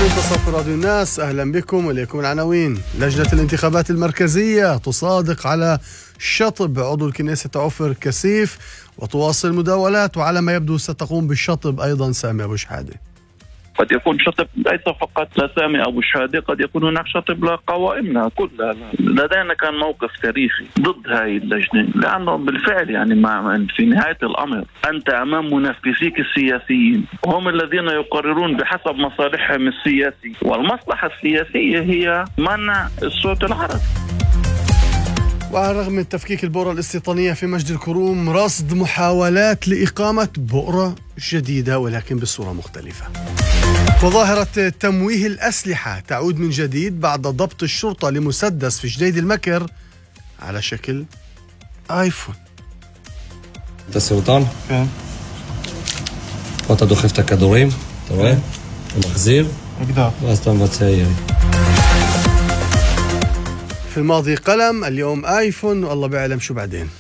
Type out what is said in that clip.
منتصف راديو الناس، أهلا بكم وليكم العناوين. لجنة الانتخابات المركزية تصادق على شطب عضو الكنيسة عفر كسيف وتواصل المداولات، وعلى ما يبدو ستقوم بالشطب أيضا سامي أبو شحادة. قد يكون شطب ليس فقط لسامي أبو شحادة، قد يكون هناك شطب لقوائمنا كلها. لدينا كان موقف تاريخي ضد هاي اللجنة، لأنه بالفعل يعني في نهاية الأمر أنت أمام منافسيك السياسيين، وهم الذين يقررون بحسب مصالحهم السياسية، والمصلحة السياسية هي منع الصوت العربي. وعلى الرغم من تفكيك البؤرة الاستيطانية في مجد الكروم، رصد محاولات لإقامة بؤرة جديدة ولكن بصورة مختلفة. وظاهرة تمويه الأسلحة تعود من جديد بعد ضبط الشرطة لمسدس في جديد المكر على شكل آيفون. انت سلطان؟ ואתה דוחף את הכדורים, אתה רואה? אתה מחזיר, ואז אתה מבצע ירי. في الماضي قلم، اليوم آيفون، والله بيعلم شو بعدين.